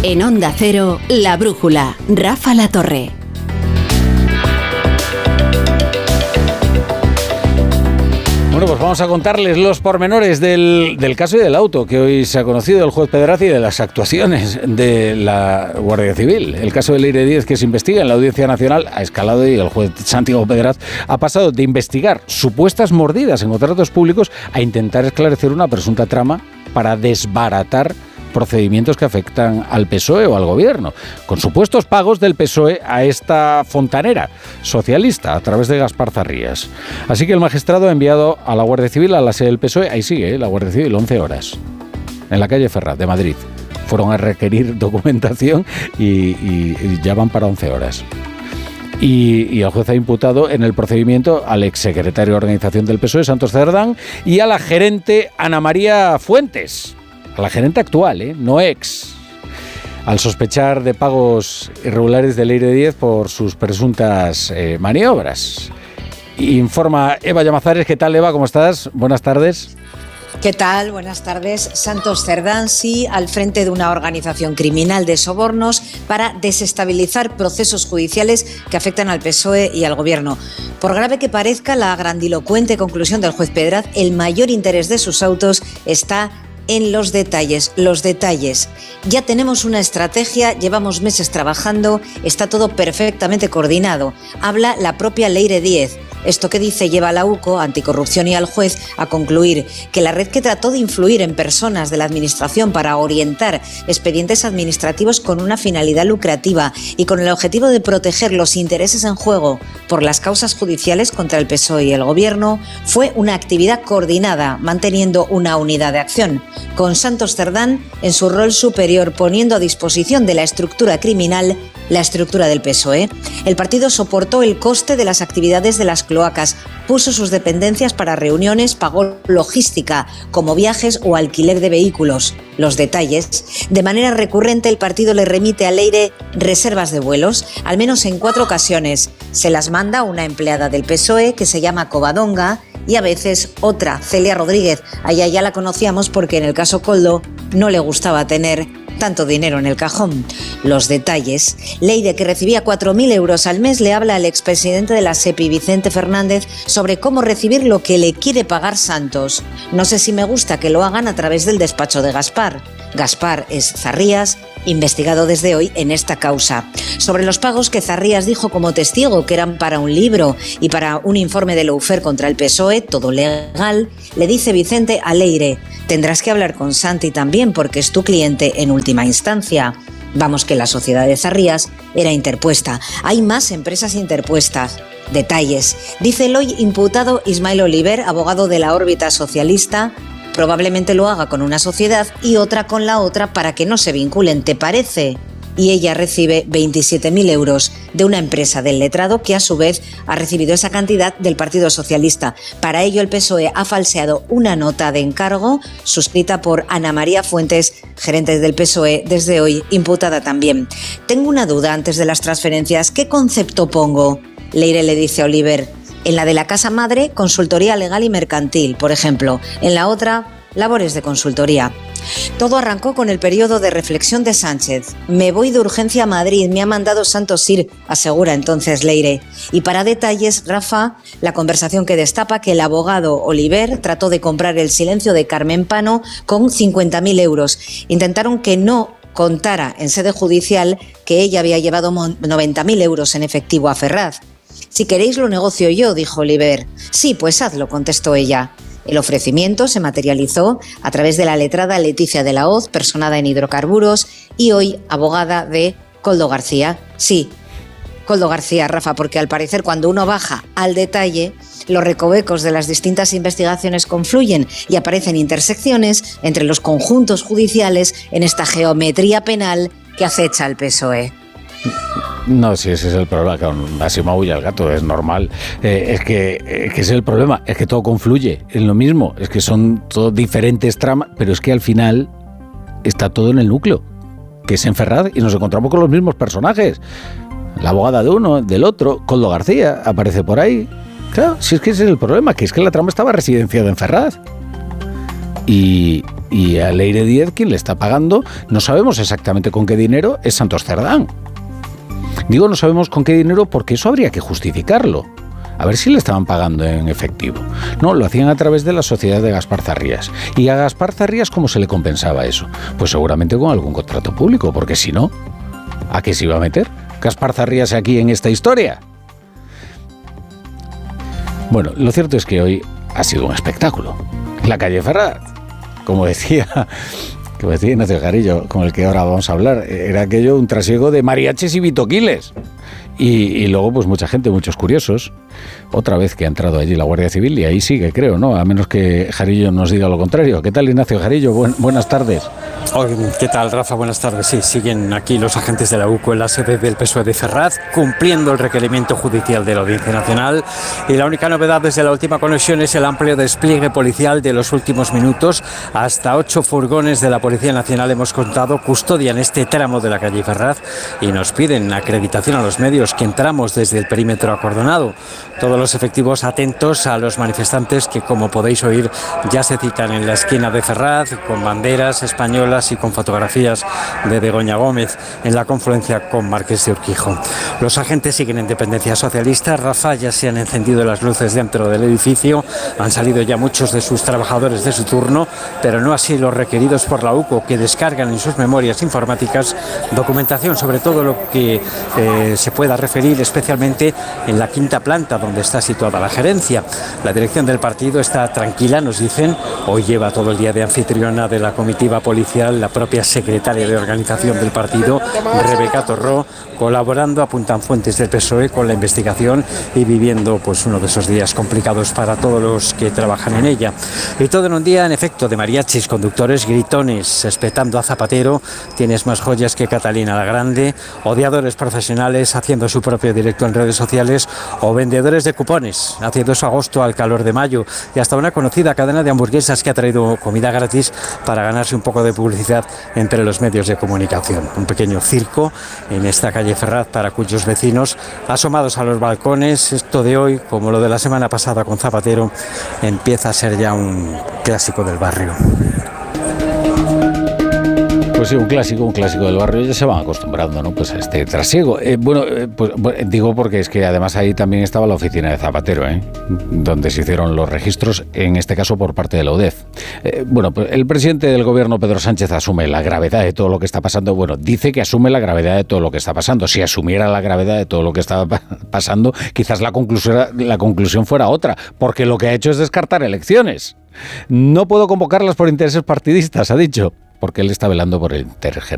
En Onda Cero, La Brújula, Rafa La Torre. Bueno, pues vamos a contarles los pormenores del caso y del auto que hoy se ha conocido el juez Pedraz y de las actuaciones de la Guardia Civil. El caso de Leire Díez, que se investiga en la Audiencia Nacional, ha escalado y el juez Santiago Pedraz ha pasado de investigar supuestas mordidas en contratos públicos a intentar esclarecer una presunta trama para desbaratar procedimientos que afectan al PSOE o al gobierno, con supuestos pagos del PSOE a esta fontanera socialista a través de Gaspar Zarrías. Así que el magistrado ha enviado a la Guardia Civil a la sede del PSOE, ahí sigue, la Guardia Civil, 11 horas, en la calle Ferraz de Madrid. Fueron a requerir documentación y ya van para 11 horas. Y el juez ha imputado en el procedimiento al exsecretario de Organización del PSOE, Santos Cerdán, y a la gerente Ana María Fuentes, a la gerente actual, no ex, al sospechar de pagos irregulares de Leire Díez por sus presuntas maniobras. Informa Eva Llamazares. ¿Qué tal, Eva? ¿Cómo estás? Buenas tardes. ¿Qué tal? Buenas tardes. Santos Cerdán, sí, al frente de una organización criminal de sobornos para desestabilizar procesos judiciales que afectan al PSOE y al Gobierno. Por grave que parezca la grandilocuente conclusión del juez Pedraz, el mayor interés de sus autos está en los detalles. Ya tenemos una estrategia, llevamos meses trabajando, está todo perfectamente coordinado. Habla la propia Leire Díez. Esto que dice lleva a la UCO, Anticorrupción, y al juez a concluir que la red que trató de influir en personas de la Administración para orientar expedientes administrativos con una finalidad lucrativa y con el objetivo de proteger los intereses en juego por las causas judiciales contra el PSOE y el Gobierno fue una actividad coordinada, manteniendo una unidad de acción, con Santos Cerdán en su rol superior, poniendo a disposición de la estructura criminal la estructura del PSOE. El partido soportó el coste de las actividades de las cloacas, puso sus dependencias para reuniones, pagó logística como viajes o alquiler de vehículos. Los detalles. De manera recurrente el partido le remite a Leire reservas de vuelos, al menos en 4 ocasiones. Se las manda una empleada del PSOE que se llama Covadonga y a veces otra, Celia Rodríguez. Allá ya la conocíamos porque en el caso Koldo no le gustaba tener tanto dinero en el cajón. Los detalles. Leire, que recibía 4.000 euros al mes, le habla al expresidente de la SEPI, Vicente Fernández, sobre cómo recibir lo que le quiere pagar Santos. No sé si me gusta que lo hagan a través del despacho de Gaspar. Gaspar es Zarrías, investigado desde hoy en esta causa. Sobre los pagos que Zarrías dijo como testigo que eran para un libro y para un informe de Lawfare contra el PSOE, todo legal, le dice Vicente a Leire: tendrás que hablar con Santi también porque es tu cliente en última instancia. Vamos, que la sociedad de Zarrías era interpuesta. Hay más empresas interpuestas. Detalles. Dice el hoy imputado Ismael Oliver, abogado de la órbita socialista. Probablemente lo haga con una sociedad y otra con la otra para que no se vinculen, ¿te parece? Y ella recibe 27.000 euros de una empresa del letrado que a su vez ha recibido esa cantidad del Partido Socialista. Para ello el PSOE ha falseado una nota de encargo suscrita por Ana María Fuentes, gerente del PSOE, desde hoy imputada también. Tengo una duda antes de las transferencias. ¿Qué concepto pongo? Leire le dice a Oliver: en la de la casa madre, consultoría legal y mercantil, por ejemplo. En la otra, labores de consultoría. Todo arrancó con el periodo de reflexión de Sánchez. Me voy de urgencia a Madrid, me ha mandado Santos ir, asegura entonces Leire. Y para detalles, Rafa, la conversación que destapa que el abogado Oliver trató de comprar el silencio de Carmen Pano con 50.000 euros. Intentaron que no contara en sede judicial que ella había llevado 90.000 euros en efectivo a Ferraz. Si queréis lo negocio yo, dijo Oliver. Sí, pues hazlo, contestó ella. El ofrecimiento se materializó a través de la letrada Leticia de la Hoz, personada en hidrocarburos y hoy abogada de Koldo García. Sí, Koldo García, Rafa, porque al parecer cuando uno baja al detalle, los recovecos de las distintas investigaciones confluyen y aparecen intersecciones entre los conjuntos judiciales en esta geometría penal que acecha al PSOE. No, si ese es el problema, claro, así maulla el gato, es normal. Es que ese es el problema, es que todo confluye en lo mismo, es que son todos diferentes tramas, pero es que al final está todo en el núcleo, que es en Ferraz, y nos encontramos con los mismos personajes. La abogada de uno, del otro, Koldo García, aparece por ahí. Claro, si es que ese es el problema, que es que la trama estaba residenciada en Ferraz. Y Y a Leire Díez, quien le está pagando, no sabemos exactamente con qué dinero, es Santos Cerdán. Digo no sabemos con qué dinero porque eso habría que justificarlo. A ver si le estaban pagando en efectivo. No, lo hacían a través de la sociedad de Gaspar Zarrías. ¿Y a Gaspar Zarrías cómo se le compensaba eso? Pues seguramente con algún contrato público, porque si no, ¿a qué se iba a meter Gaspar Zarrías aquí en esta historia? Bueno, lo cierto es que hoy ha sido un espectáculo. La calle Ferraz, como decía Ignacio Jarillo, con el que ahora vamos a hablar, era aquello un trasiego de mariachis y bitoquiles. Y luego, pues mucha gente, muchos curiosos. Otra vez que ha entrado allí la Guardia Civil y ahí sigue, creo, ¿no? A menos que Jarillo nos diga lo contrario. ¿Qué tal, Ignacio Jarillo? Buenas tardes. ¿Qué tal, Rafa? Buenas tardes. Sí, siguen aquí los agentes de la UCO en la sede del PSOE de Ferraz, cumpliendo el requerimiento judicial de la Audiencia Nacional. Y la única novedad desde la última conexión es el amplio despliegue policial de los últimos minutos. Hasta 8 furgones de la Policía Nacional, hemos contado, custodian este tramo de la calle Ferraz y nos piden acreditación a los medios que entramos desde el perímetro acordonado. Todos los efectivos atentos a los manifestantes que, como podéis oír, ya se citan en la esquina de Ferraz con banderas españolas y con fotografías de Begoña Gómez en la confluencia con Marqués de Urquijo. Los agentes siguen en dependencia socialista. Rafa, ya se han encendido las luces dentro del edificio, han salido ya muchos de sus trabajadores de su turno, pero no así los requeridos por la UCO, que descargan en sus memorias informáticas documentación sobre todo lo que se pueda referir, especialmente en la quinta planta donde está situada la gerencia. La dirección del partido está tranquila, nos dicen. Hoy lleva todo el día de anfitriona de la comitiva policial la propia secretaria de organización del partido, Rebeca Torró, colaborando, apuntan fuentes del PSOE, con la investigación y viviendo pues uno de esos días complicados para todos los que trabajan en ella. Y todo en un día, en efecto, de mariachis, conductores gritones, espetando a Zapatero, tienes más joyas que Catalina la Grande, odiadores profesionales haciendo su propio directo en redes sociales o vendedores de cupones haciendo su agosto al calor de mayo, y hasta una conocida cadena de hamburguesas que ha traído comida gratis para ganarse un poco de publicidad entre los medios de comunicación. Un pequeño circo en esta calle Ferraz para cuyos vecinos, asomados a los balcones, esto de hoy, como lo de la semana pasada con Zapatero, empieza a ser ya un clásico del barrio. Pues sí, un clásico del barrio, ya se van acostumbrando, ¿no? Pues a este trasiego. Pues digo porque es que además ahí también estaba la oficina de Zapatero, donde se hicieron los registros, en este caso por parte de la UDEF. Pues el presidente del gobierno, Pedro Sánchez, asume la gravedad de todo lo que está pasando. Bueno, dice que asume la gravedad de todo lo que está pasando. Si asumiera la gravedad de todo lo que estaba pasando, quizás la conclusión fuera otra, porque lo que ha hecho es descartar elecciones. No puedo convocarlas por intereses partidistas, ha dicho, porque él está velando por el interés